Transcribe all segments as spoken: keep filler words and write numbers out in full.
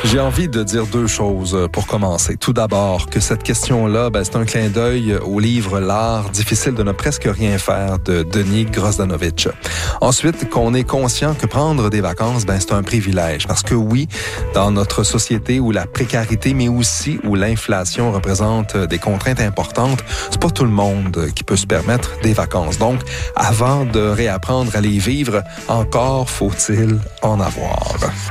J'ai envie de dire deux choses pour commencer. Tout d'abord, que cette question-là, ben, c'est un clin d'œil au livre L'art difficile de ne presque rien faire de Denis Grozdanovich. Ensuite, qu'on est conscient que prendre des vacances, ben, c'est un privilège. Parce que oui, dans notre société où la précarité, mais aussi où l'inflation représente des contraintes importantes, c'est pas tout le monde qui peut se permettre des vacances. Donc, avant de réapprendre à les vivre, encore faut-il en avoir.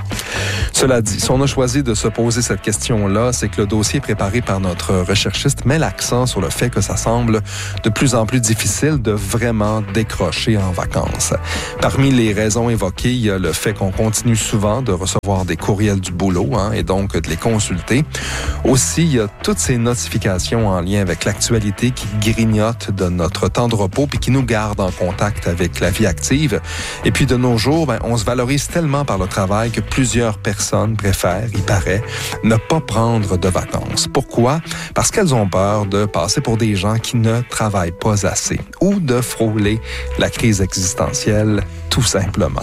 Cela dit, si on a choisi de se poser cette question-là, c'est que le dossier préparé par notre recherchiste met l'accent sur le fait que ça semble de plus en plus difficile de vraiment décrocher en vacances. Parmi les raisons évoquées, il y a le fait qu'on continue souvent de recevoir des courriels du boulot hein, et donc de les consulter. Aussi, il y a toutes ces notifications en lien avec l'actualité qui grignotent de notre temps de repos puis qui nous gardent en contact avec la vie active. Et puis de nos jours, ben, on se valorise tellement par le travail que plusieurs personnes préfèrent, il paraît, ne pas prendre de vacances. Pourquoi? Parce qu'elles ont peur de passer pour des gens qui ne travaillent pas assez ou de frôler la crise existentielle, tout simplement.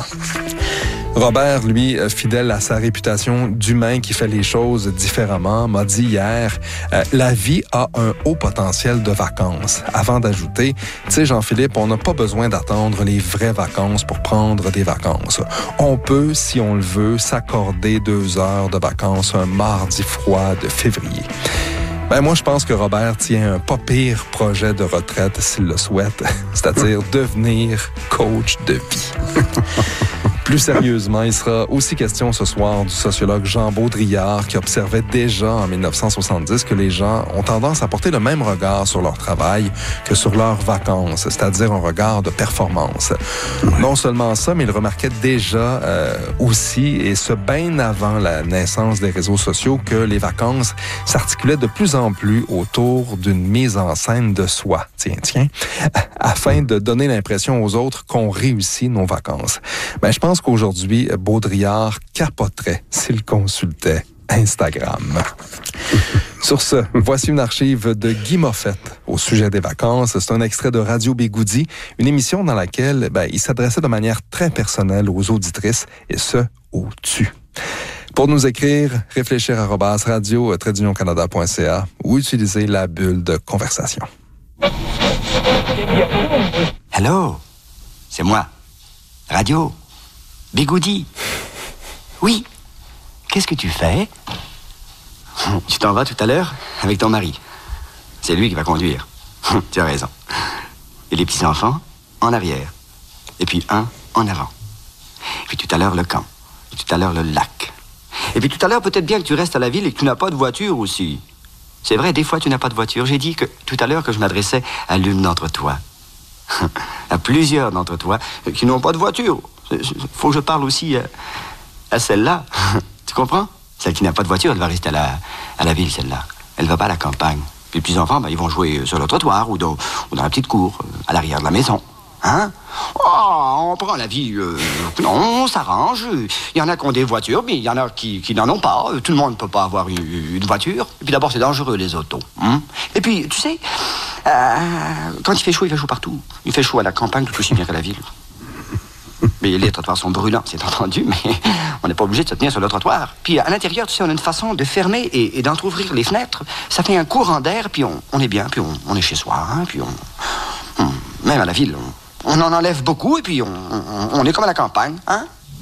Robert, lui, fidèle à sa réputation d'humain qui fait les choses différemment, m'a dit hier euh, « La vie a un haut potentiel de vacances ». Avant d'ajouter « Tu sais, Jean-Philippe, on n'a pas besoin d'attendre les vraies vacances pour prendre des vacances. On peut, si on le veut, s'accorder deux heures de vacances un mardi froid de février ». Ben moi, je pense que Robert tient un pas pire projet de retraite s'il le souhaite, c'est-à-dire devenir coach de vie. Plus sérieusement, il sera aussi question ce soir du sociologue Jean Baudrillard qui observait déjà en dix-neuf cent soixante-dix que les gens ont tendance à porter le même regard sur leur travail que sur leurs vacances, c'est-à-dire un regard de performance. Ouais. Non seulement ça, mais il remarquait déjà euh, aussi, et ce bien avant la naissance des réseaux sociaux, que les vacances s'articulaient de plus en plus autour d'une mise en scène de soi, tiens, tiens, afin de donner l'impression aux autres qu'on réussit nos vacances. Ben, je pense qu'aujourd'hui, Baudrillard capoterait s'il consultait Instagram. Sur ce, voici une archive de Guy Moffett au sujet des vacances. C'est un extrait de Radio Bigoudi, une émission dans laquelle ben, il s'adressait de manière très personnelle aux auditrices, et ce, au tu. Pour nous écrire, réfléchir arobase radio tiret union canada point c a ou utiliser la bulle de conversation. Allô, c'est moi. Radio Bigoudi. Oui. Qu'est-ce que tu fais? Tu t'en vas tout à l'heure avec ton mari. C'est lui qui va conduire. Tu as raison. Et les petits-enfants en arrière. Et puis un en avant. Et puis tout à l'heure le camp. Et tout à l'heure le lac. Et puis tout à l'heure peut-être bien que tu restes à la ville et que tu n'as pas de voiture aussi. C'est vrai, des fois tu n'as pas de voiture. J'ai dit que tout à l'heure que je m'adressais à l'une d'entre toi. À plusieurs d'entre toi qui n'ont pas de voiture. Faut que je parle aussi à, à celle-là. Tu comprends? Celle qui n'a pas de voiture, elle va rester à la, à la ville, celle-là. Elle va pas à la campagne. Puis les petits-enfants, ben, ils vont jouer sur le trottoir ou dans, ou dans la petite cour, à l'arrière de la maison. Hein? Oh, on prend la vie. Euh, non, on s'arrange. Il y en a qui ont des voitures, mais il y en a qui, qui n'en ont pas. Tout le monde ne peut pas avoir une, une voiture. Et puis d'abord, c'est dangereux, les autos. Hein? Et puis, tu sais, euh, quand il fait chaud, il fait chaud partout. Il fait chaud à la campagne tout aussi bien qu'à la ville. Mais les trottoirs sont brûlants, c'est entendu, mais on n'est pas obligé de se tenir sur le trottoir. Puis à l'intérieur, tu sais, on a une façon de fermer et, et d'entrouvrir les fenêtres. Ça fait un courant d'air, puis on, on est bien, puis on, on est chez soi, hein, puis on, on... Même à la ville, on, on en enlève beaucoup, et puis on, on, on est comme à la campagne, hein?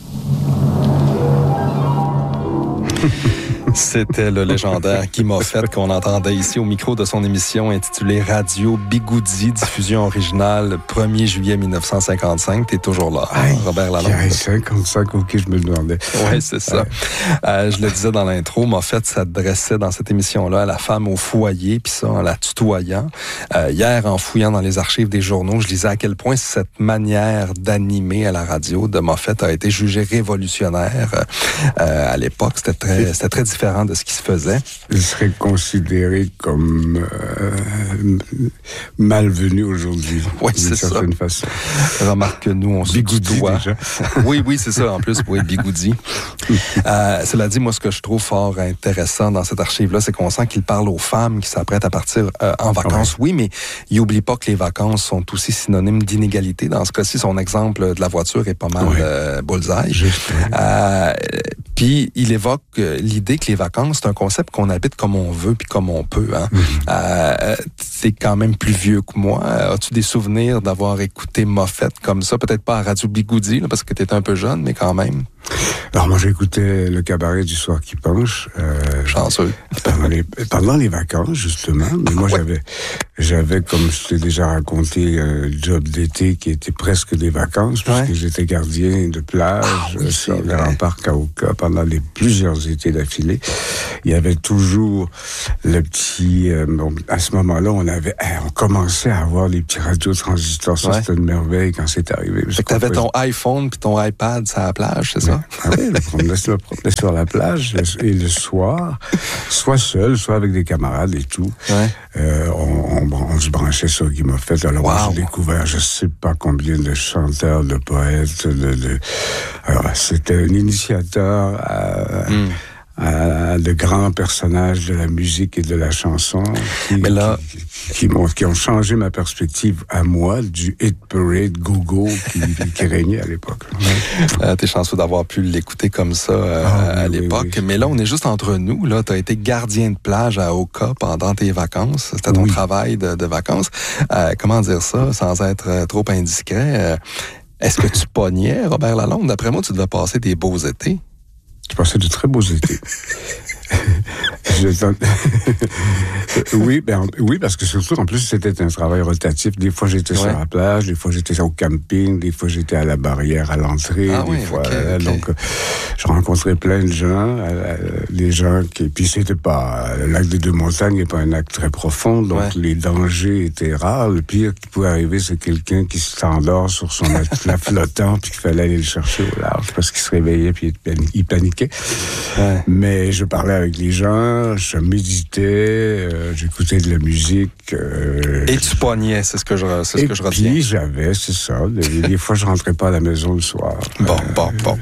C'était le légendaire Guy Moffett qu'on entendait ici au micro de son émission intitulée Radio Bigoudi, diffusion originale le premier juillet dix-neuf cent cinquante-cinq. T'es toujours là, Aïe, Robert Lalonde. C'est cinquante-cinq, ok, je me demandais. Oui, c'est ça. Ouais. Euh, je le disais dans l'intro, Moffett s'adressait dans cette émission-là à la femme au foyer, puis ça en la tutoyant. Euh, hier, en fouillant dans les archives des journaux, je lisais à quel point cette manière d'animer à la radio de Moffett a été jugée révolutionnaire. Euh, à l'époque, c'était très, c'était très différent de ce qui se faisait. Il serait considéré comme euh, malvenu aujourd'hui. Oui, c'est ça. Façon. Remarque que nous, on se tutoie. Oui, oui, c'est ça. En plus, oui, Bigoudi. euh, cela dit, moi, ce que je trouve fort intéressant dans cette archive-là, c'est qu'on sent qu'il parle aux femmes qui s'apprêtent à partir euh, en vacances. Ouais. Oui, mais il n'oublie pas que les vacances sont aussi synonymes d'inégalité. Dans ce cas-ci, son exemple de la voiture est pas mal ouais. euh, bullseye. Juste. Euh, Puis Puis il évoque euh, l'idée que les vacances, c'est un concept qu'on habite comme on veut puis comme on peut. Hein. Mm-hmm. Euh, c'est quand même plus vieux que moi. As-tu des souvenirs d'avoir écouté Moffett comme ça? Peut-être pas à Radio Bigoudi, là, parce que tu étais un peu jeune, mais quand même. Alors moi j'écoutais le cabaret du soir qui penche. Euh, Chanceux. Pendant les, pendant les vacances, justement. Mais moi, ouais. j'avais, j'avais, comme je t'ai déjà raconté, un job d'été qui était presque des vacances, puisque ouais. j'étais gardien de plage ah, oui, sur le rempart Kaouka pendant les plusieurs étés d'affilée. Il y avait toujours le petit... Euh, bon, à ce moment-là, on avait, eh, on commençait à avoir les petits radiotransistors. Ça, ouais. c'était une merveille quand c'est arrivé. Fait que t'avais ton iPhone puis ton iPad sur la plage, c'est ça? Ah oui, on promenait sur, sur la plage et le soir, soit seul, soit avec des camarades et tout. Ouais. Euh, on, on, on se branchait sur Guy Moffett. Alors, wow. j'ai découvert je sais pas combien de chanteurs, de poètes. De, de... Alors, c'était un initiateur à, mm. à de grands personnages de la musique et de la chanson qui, Mais là... qui, qui, qui, qui ont changé ma perspective à moi du hit parade go-go qui, qui régnait à l'époque. Ouais. Euh, t'es chanceux d'avoir pu l'écouter comme ça euh, ah, à oui, l'époque. Oui, oui. Mais là, on est juste entre nous. Là, t'as été gardien de plage à Oka pendant tes vacances. C'était ton oui. travail de, de vacances. Euh, comment dire ça sans être trop indiscret? Euh, est-ce que tu pognais, Robert Lalonde? D'après moi, tu devais passer des beaux étés. Je passais de très beaux étés. oui, ben, oui, parce que surtout, en plus, c'était un travail rotatif. Des fois, j'étais ouais. sur la plage, des fois, j'étais au camping, des fois, j'étais à la barrière, à l'entrée, ah, des oui, fois. Okay, okay. Donc, euh, je rencontrais plein de gens, euh, des gens qui... Puis, c'était pas... Le lac des Deux-Montagnes n'est pas un lac très profond, donc ouais. les dangers étaient rares. Le pire qui pouvait arriver, c'est quelqu'un qui s'endort sur son matelas flottant, puis qu'il fallait aller le chercher au large, parce qu'il se réveillait, puis il paniquait. Ouais. Mais je parlais avec les gens, je méditais, euh, j'écoutais de la musique. Euh, Et tu pognais, c'est ce que je, c'est ce que je retiens. Et puis j'avais, c'est ça. Des, des fois, je rentrais pas à la maison le soir. Bon, euh... bon, bon.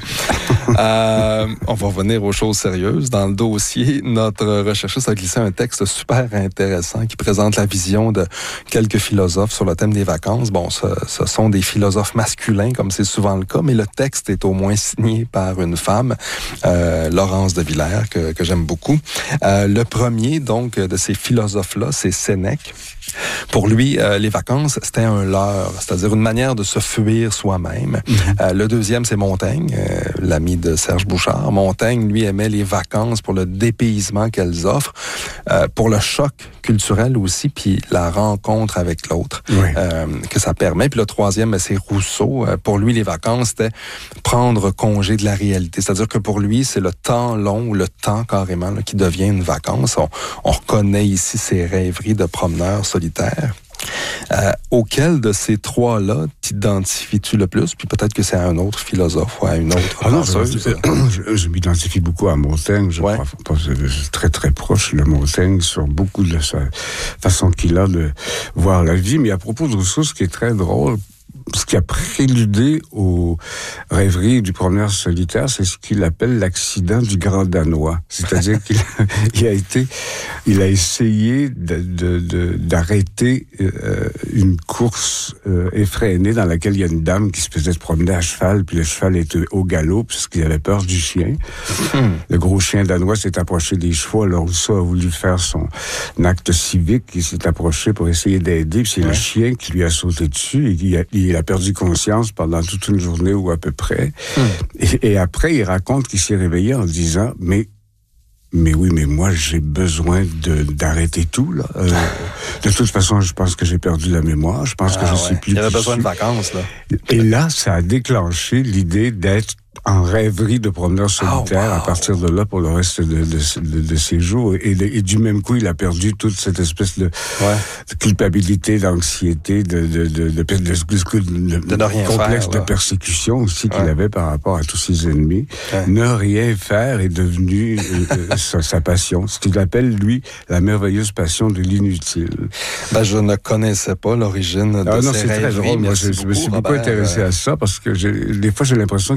euh, on va revenir aux choses sérieuses. Dans le dossier, notre recherchiste a glissé un texte super intéressant qui présente la vision de quelques philosophes sur le thème des vacances. Bon, ce, ce sont des philosophes masculins, comme c'est souvent le cas, mais le texte est au moins signé par une femme, euh, Laurence de Villers, que, que j'aime beaucoup. Euh, le premier, donc, de ces philosophes-là, c'est Sénèque. Pour lui, euh, les vacances, c'était un leurre, c'est-à-dire une manière de se fuir soi-même. Mm-hmm. Euh, le deuxième, c'est Montaigne, euh, l'ami de Serge Bouchard. Montaigne, lui, aimait les vacances pour le dépaysement qu'elles offrent, euh, pour le choc culturel aussi, puis la rencontre avec l'autre oui. euh, que ça permet. Puis le troisième, c'est Rousseau. Euh, pour lui, les vacances, c'était prendre congé de la réalité. C'est-à-dire que pour lui, c'est le temps long ou le temps carrément là, qui devient une vacance. On, on reconnaît ici ces rêveries de promeneurs solitaires. Euh, auquel de ces trois-là t'identifies-tu le plus? Puis peut-être que c'est à un autre philosophe ou à une autre ah penseuse. Non, je, je, je m'identifie beaucoup à Montaigne. Je ouais. crois je suis très, très proche de Montaigne sur beaucoup de sa façon qu'il a de voir la vie. Mais à propos de Rousseau, ce qui est très drôle, ce qui a préludé aux rêveries du promeneur solitaire, c'est ce qu'il appelle l'accident du grand Danois. C'est-à-dire qu'il a, il a été, il a essayé de, de, de, d'arrêter euh, une course euh, effrénée dans laquelle il y a une dame qui se faisait promener à cheval, puis le cheval était au galop, puisqu'il avait peur du chien. Hmm. Le gros chien danois s'est approché des chevaux, alors Rousseau a voulu faire son acte civique, il s'est approché pour essayer d'aider, puis c'est ouais. le chien qui lui a sauté dessus, et il a, il a perdu conscience pendant toute une journée ou à peu près. Hmm. Et, et après, il raconte qu'il s'est réveillé en disant, mais mais oui, mais moi, j'ai besoin de, d'arrêter tout, là. Euh, de toute façon, je pense que j'ai perdu la mémoire. Je pense ah, que je ouais. sais plus. Il avait besoin de vacances, là. Et là, ça a déclenché l'idée d'être en rêverie de promeneur solitaire oh, wow. à partir de là pour le reste de, de, de, de ses jours. Et, de, et du même coup, il a perdu toute cette espèce de, ouais. de culpabilité, d'anxiété, de, de, de, de, de, de, de, de, de rien complexe faire, de persécution aussi ouais. qu'il avait par rapport à tous ses ennemis. Ouais. Ne rien faire est devenu euh, sa, sa passion. Ce qu'il appelle, lui, la merveilleuse passion de l'inutile. Ben, je ne connaissais pas l'origine de ah, non, ces c'est rêveries. Très drôle. Moi, je, je me suis beaucoup intéressé à ça parce que j'ai, des fois, j'ai l'impression qu'il faut effectivement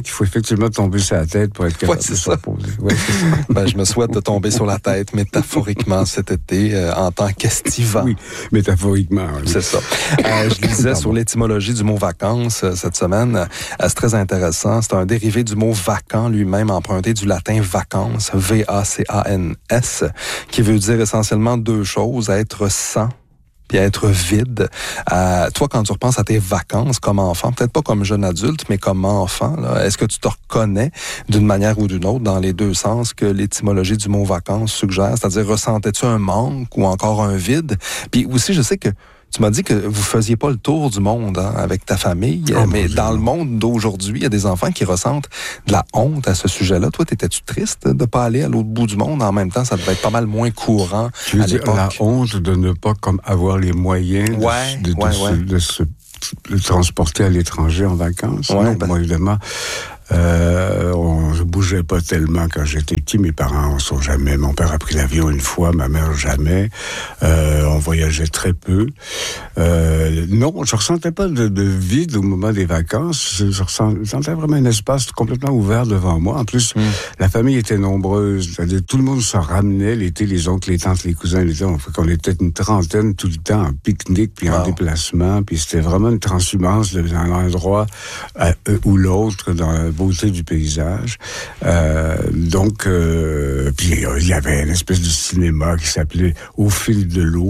seulement tomber sur la tête pour être capable ouais, de se reposer. Ouais, c'est ça. Ben, je me souhaite de tomber sur la tête, métaphoriquement, cet été, euh, en tant qu'estivant. Oui, métaphoriquement. Oui. C'est ça. Euh, je lisais sur l'étymologie du mot vacances euh, cette semaine. Euh, c'est très intéressant. C'est un dérivé du mot vacant lui-même, emprunté du latin vacances, V A C A N S, qui veut dire essentiellement deux choses, être sans puis être vide. Euh, toi, quand tu repenses à tes vacances comme enfant, peut-être pas comme jeune adulte, mais comme enfant, là, est-ce que tu te reconnais d'une manière ou d'une autre dans les deux sens que l'étymologie du mot vacances suggère? C'est-à-dire, ressentais-tu un manque ou encore un vide? Puis aussi, je sais que tu m'as dit que vous faisiez pas le tour du monde hein, avec ta famille, oh, mais dans le monde d'aujourd'hui, il y a des enfants qui ressentent de la honte à ce sujet-là. Toi, t'étais-tu triste de pas aller à l'autre bout du monde? En même temps, ça devait être pas mal moins courant tu veux à dire l'époque. La honte de ne pas comme avoir les moyens de, ouais, de, de, ouais, de, ouais. Se, de se de transporter à l'étranger en vacances. Ouais, non, ben... moi, évidemment, euh, on ne bougeait pas tellement quand j'étais petit. Mes parents ne sont jamais. Mon père a pris l'avion une fois, ma mère jamais. Euh, on voyageait très peu. Euh, non, je ne ressentais pas de, de vide au moment des vacances. Je, ressens, je sentais vraiment un espace complètement ouvert devant moi. En plus, mm. la famille était nombreuse. C'est-à-dire, tout le monde se ramenait l'été, les oncles, les tantes, les cousins, les on, on était une trentaine tout le temps en pique-nique puis en wow. déplacement. Puis c'était vraiment une transhumance d'un endroit à, euh, ou l'autre dans la beauté du paysage. Euh, donc, euh, puis euh, il y avait une espèce de cinéma qui s'appelait Au fil de l'eau,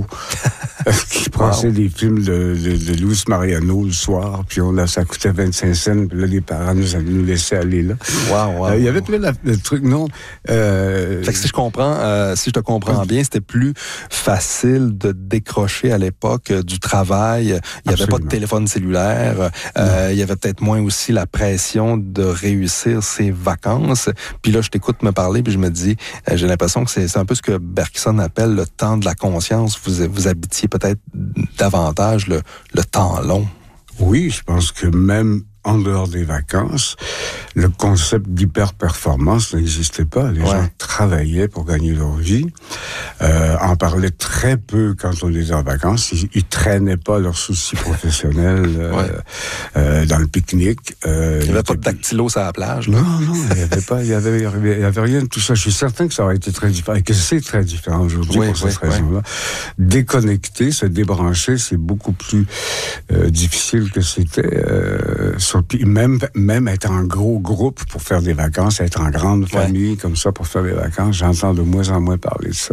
qui passait wow. des films de, de, de Luis Mariano le soir, puis on a, ça coûtait vingt-cinq cents, puis là, les parents nous, nous laissaient aller là. Wow, wow, euh, il y avait wow. plein de, de trucs, non. Euh... Fait que si je comprends, euh, si je te comprends bien, c'était plus facile de décrocher à l'époque euh, du travail. Il n'y avait pas de téléphone cellulaire. Euh, il y avait peut-être moins aussi la pression de réussir ses vacances. Puis là, je t'écoute me parler, puis je me dis, euh, j'ai l'impression que c'est, c'est un peu ce que Bergson appelle le temps de la conscience. Vous, vous habitiez peut-être davantage le, le temps long. Oui, je pense que même en dehors des vacances, le concept d'hyper-performance n'existait pas. Les ouais. gens travaillaient pour gagner leur vie, euh, en parlaient très peu quand on était en vacances. Ils, ils traînaient pas leurs soucis professionnels euh, ouais. euh, dans le pique-nique. Euh, il n'y avait pas de dactylo sur la plage. Non, non, il n'y avait pas, il y avait, il y avait rien de tout ça. Je suis certain que ça aurait été très différent, et que c'est très différent aujourd'hui oui, pour oui, cette oui. raison-là. Déconnecter, se débrancher, c'est beaucoup plus euh, difficile que c'était. Euh, Puis même, même être en gros groupe pour faire des vacances, être en grande famille ouais. comme ça pour faire des vacances, j'entends de moins en moins parler de ça.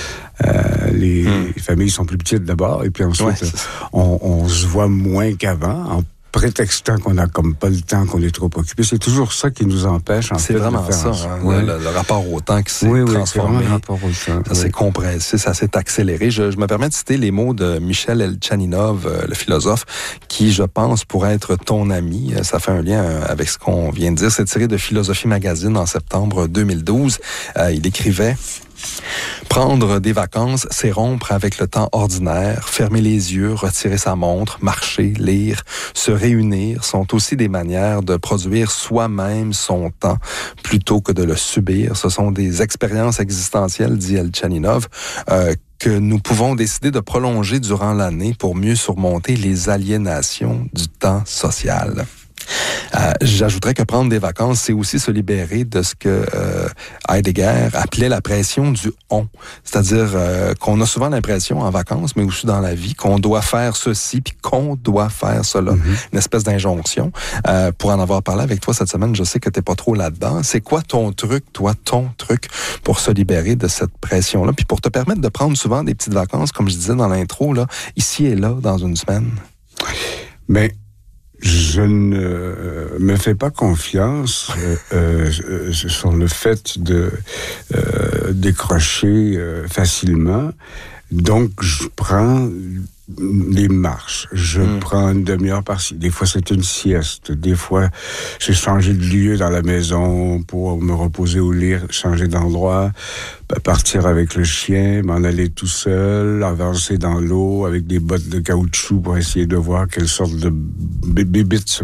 Euh, les, hmm. les familles sont plus petites d'abord, et puis ensuite, ouais, on, on se voit moins qu'avant, en prétextant qu'on a comme pas le temps, qu'on est trop occupé. C'est toujours ça qui nous empêche, en c'est fait, vraiment de faire ça, hein, ouais. le, le rapport au temps qui s'est oui, oui, transformé. C'est le rapport au temps. Ça oui. s'est compressé, ça s'est accéléré. Je, je me permets de citer les mots de Michel Elchaninov, euh, le philosophe, qui, je pense, pourrait être ton ami. Ça fait un lien avec ce qu'on vient de dire. C'est tiré de Philosophie Magazine en septembre deux mille douze. Euh, il écrivait... Prendre des vacances, c'est rompre avec le temps ordinaire, fermer les yeux, retirer sa montre, marcher, lire, se réunir sont aussi des manières de produire soi-même son temps plutôt que de le subir. Ce sont des expériences existentielles, dit Elchaninov, euh, que nous pouvons décider de prolonger durant l'année pour mieux surmonter les aliénations du temps social. Euh, j'ajouterais que prendre des vacances, c'est aussi se libérer de ce que euh, Heidegger appelait la pression du « on ». C'est-à-dire euh, qu'on a souvent l'impression en vacances, mais aussi dans la vie, qu'on doit faire ceci, puis qu'on doit faire cela. Mm-hmm. Une espèce d'injonction. Euh, pour en avoir parlé avec toi cette semaine, je sais que t'es pas trop là-dedans. C'est quoi ton truc, toi, ton truc, pour se libérer de cette pression-là, puis pour te permettre de prendre souvent des petites vacances, comme je disais dans l'intro, là, ici et là, dans une semaine? Mais... Je ne euh, me fais pas confiance euh, euh, sur le fait de euh, décrocher euh, facilement. Donc, je prends des marches. Je mmh. prends une demi-heure par-ci. Des fois, c'est une sieste. Des fois, j'ai changé de lieu dans la maison pour me reposer au lit, changer d'endroit, partir avec le chien, m'en aller tout seul, avancer dans l'eau avec des bottes de caoutchouc pour essayer de voir quelle sorte de bébites.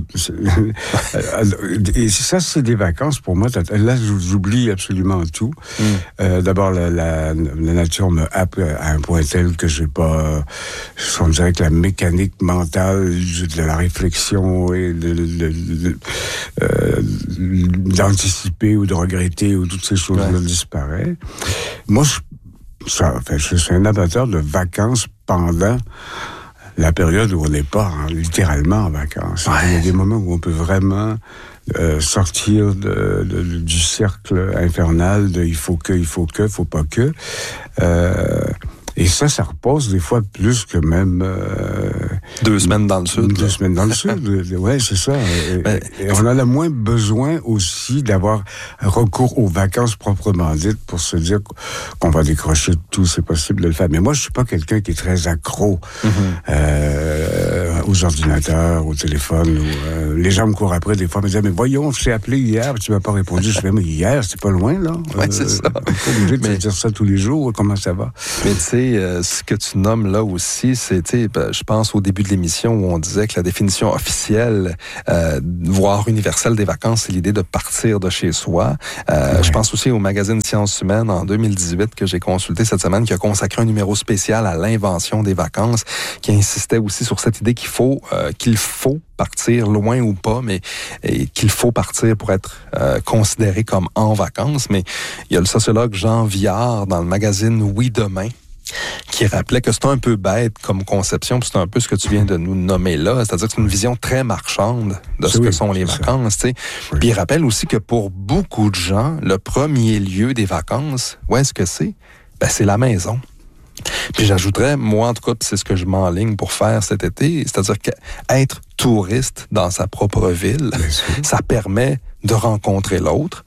Et ça, c'est des vacances pour moi. Là, j'oublie absolument tout. Mmh. Euh, d'abord, la, la, la nature me happe à un point tel que j'ai pas... on dirait que la mécanique mentale de la réflexion et de, de, de, de, euh, d'anticiper ou de regretter ou toutes ces choses-là ouais. disparaît. Moi, je, ça, enfin, je suis un amateur de vacances pendant la période où on n'est pas hein, littéralement en vacances. Ouais. Il y a des moments où on peut vraiment euh, sortir de, de, de, du cercle infernal de il faut que, il faut que, il faut pas que. Euh, Et ça, ça repose des fois plus que même... Euh, deux semaines dans le sud. Deux là. semaines dans le sud, oui, c'est ça. Et, ben, et on en a moins besoin aussi d'avoir recours aux vacances proprement dites pour se dire qu'on va décrocher de tout, c'est possible de le faire. Mais moi, je suis pas quelqu'un qui est très accro mm-hmm. euh, aux ordinateurs, au téléphone. Ou, euh, les gens me courent après des fois, me disent « Mais voyons, je t'ai appelé hier, tu m'as pas répondu. » Je fais « Mais hier, c'est pas loin, là. » Oui, c'est ça. On n'est pas obligé de mais... dire ça tous les jours. Comment ça va? Mais tu sais, Euh, ce que tu nommes là aussi, c'est, ben, je pense au début de l'émission où on disait que la définition officielle, euh, voire universelle des vacances, c'est l'idée de partir de chez soi. Euh, ouais. Je pense aussi au magazine Sciences humaines en deux mille dix-huit que j'ai consulté cette semaine, qui a consacré un numéro spécial à l'invention des vacances, qui insistait aussi sur cette idée qu'il faut, euh, qu'il faut partir loin ou pas, mais et qu'il faut partir pour être euh, considéré comme en vacances. Mais il y a le sociologue Jean Viard dans le magazine Oui Demain, qui rappelait que c'est un peu bête comme conception, puis c'est un peu ce que tu viens de nous nommer là, c'est-à-dire que c'est une vision très marchande de ce oui, que sont les vacances, tu sais. Oui. Puis il rappelle aussi que pour beaucoup de gens, le premier lieu des vacances, où est-ce que c'est? Ben, c'est la maison. Puis j'ajouterais, moi en tout cas, c'est ce que je m'enligne pour faire cet été, c'est-à-dire qu'être touriste dans sa propre ville, ça permet de rencontrer l'autre,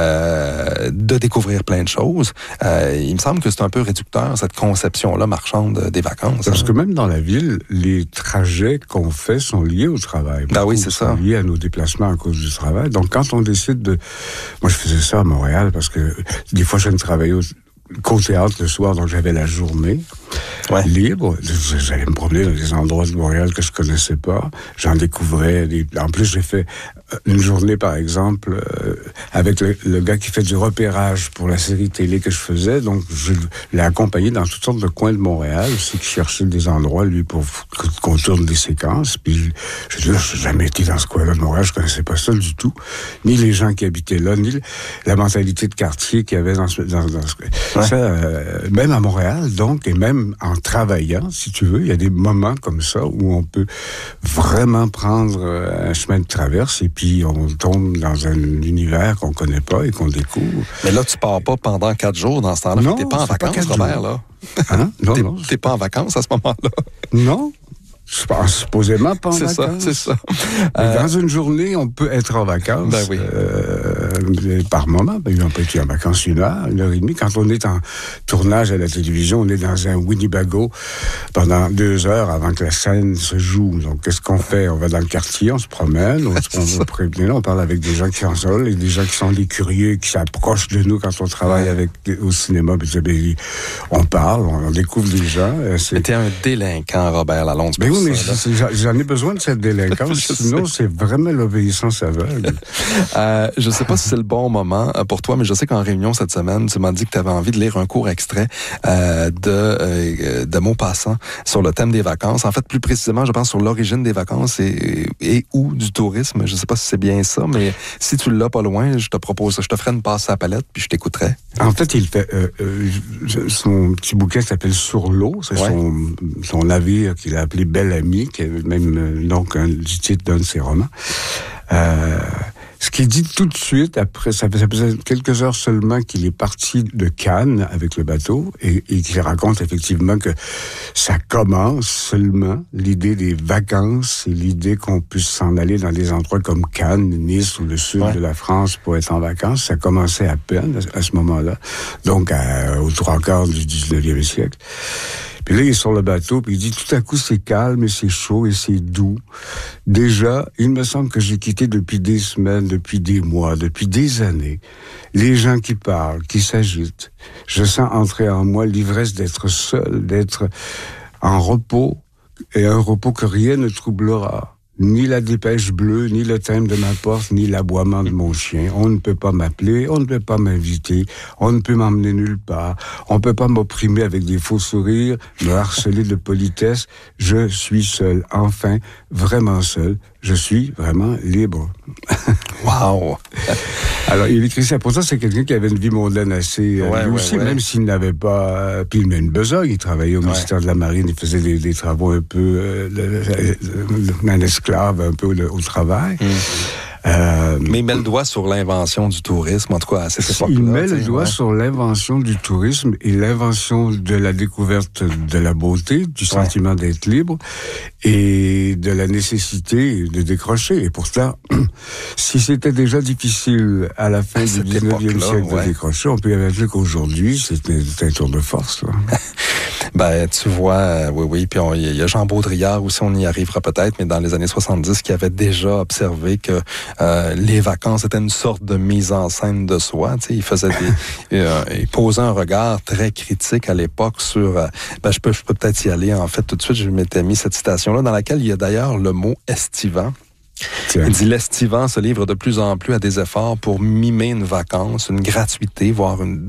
euh, de découvrir plein de choses. Euh, il me semble que c'est un peu réducteur, cette conception-là marchande des vacances. Parce hein. que même dans la ville, les trajets qu'on fait sont liés au travail. Ah oui, c'est ça. Sont liés à nos déplacements à cause du travail. Donc quand on décide de... Moi, je faisais ça à Montréal parce que des fois, je ne travaillais au... qu'au théâtre le soir, donc j'avais la journée ouais. libre. J'allais me promener dans des endroits de Montréal que je connaissais pas. J'en découvrais. Des... En plus, j'ai fait une journée, par exemple, euh, avec le, le gars qui fait du repérage pour la série télé que je faisais. Donc, je l'ai accompagné dans toutes sortes de coins de Montréal, aussi qui cherchait des endroits, lui, pour qu'on tourne des séquences. Puis, je dis là, je n'ai jamais été dans ce coin-là de Montréal, je connaissais pas ça du tout. Ni les gens qui habitaient là, ni la mentalité de quartier qu'il y avait dans ce, dans, dans ce... Ouais. Ça, euh, même à Montréal, donc, et même en travaillant, si tu veux, il y a des moments comme ça où on peut vraiment prendre un chemin de traverse et puis on tombe dans un univers qu'on connaît pas et qu'on découvre. Mais là, tu pars pas pendant quatre jours dans ce temps-là. Non, t'es pas en vacances, pas Robert, jours. Là. Hein? Non, t'es, non. T'es pas en vacances à ce moment-là. Non. Je pense supposément pas en c'est vacances. C'est ça, c'est ça. Euh... Dans une journée, on peut être en vacances. Ben oui. Euh, par moment. Ben, on peut être en vacances une heure, une heure et demie. Quand on est en tournage à la télévision, on est dans un Winnebago pendant deux heures avant que la scène se joue. Donc, qu'est-ce qu'on fait? On va dans le quartier, on se promène, on, on, on, on parle avec des gens qui en sont et des gens qui sont des curieux, qui s'approchent de nous quand on travaille avec, au cinéma. Ben, on parle, on, on découvre des gens. C'est... Mais t'es un délinquant, Robert Lalonde. Ben oui, mais j'en ai besoin de cette délinquance, sinon sais. C'est vraiment l'obéissance aveugle. euh, je sais pas si c'est le bon moment pour toi, mais je sais qu'en réunion cette semaine, tu m'as dit que tu avais envie de lire un court extrait euh, de, euh, de Maupassant sur le thème des vacances. En fait, plus précisément, je pense sur l'origine des vacances et, et ou du tourisme. Je sais pas si c'est bien ça, mais si tu l'as pas loin, je te propose, je te ferai une passe à la palette, puis je t'écouterai. En fait, il fait euh, euh, son petit bouquin s'appelle Sur l'eau. C'est ouais. son, son navire qu'il a appelé Bel Ami, qui est même donc un du titre d'un de ses romans. Euh, ce qu'il dit tout de suite, après, ça faisait, ça faisait quelques heures seulement qu'il est parti de Cannes avec le bateau et, et qu'il raconte effectivement que ça commence seulement, l'idée des vacances et l'idée qu'on puisse s'en aller dans des endroits comme Cannes, Nice ou le sud ouais. de la France pour être en vacances. Ça commençait à peine à, à ce moment-là, donc à, aux trois quarts du dix-neuvième siècle. Puis là, il est sur le bateau, puis il dit, tout à coup, c'est calme et c'est chaud et c'est doux. Déjà, il me semble que j'ai quitté depuis des semaines, depuis des mois, depuis des années, les gens qui parlent, qui s'agitent. Je sens entrer en moi l'ivresse d'être seul, d'être en repos, et un repos que rien ne troublera. ni la dépêche bleue, ni le timbre de ma porte, ni l'aboiement de mon chien. On ne peut pas m'appeler, on ne peut pas m'inviter, on ne peut m'emmener nulle part. On ne peut pas m'opprimer avec des faux sourires, me harceler de politesse. Je suis seul, enfin, vraiment seul. Je suis vraiment libre. Wow! Alors, il écrit ça. Pour ça, c'est quelqu'un qui avait une vie mondaine assez... Euh, ouais, lui ouais, aussi, ouais. même s'il n'avait pas... Euh, puis il met une besogne. Il travaillait au ouais. ministère de la Marine. Il faisait des, des travaux un peu... Euh, un esclave un peu au, au travail. Mmh. Euh, Mais il met le doigt sur l'invention du tourisme, en tout cas à cette époque-là. Il met le doigt ouais. sur l'invention du tourisme et l'invention de la découverte de la beauté, du sentiment ouais. d'être libre et de la nécessité de décrocher. Et pour cela, si c'était déjà difficile à la fin à du dix-neuvième siècle ouais. de décrocher, on peut imaginer qu'aujourd'hui, c'est un, un tour de force. Ben, tu vois, euh, oui, oui. Puis il y a Jean Baudrillard aussi, on y arrivera peut-être, mais dans les années soixante-dix, qui avait déjà observé que euh, les vacances étaient une sorte de mise en scène de soi. Tu sais, il faisait des, euh, il posait un regard très critique à l'époque sur. Euh, ben, je peux, je peux peut-être y aller. En fait, tout de suite, je m'étais mis cette citation-là, dans laquelle il y a d'ailleurs le mot estivant. Tiens. Il dit « L'estivant se livre de plus en plus à des efforts pour mimer une vacance, une gratuité, voire une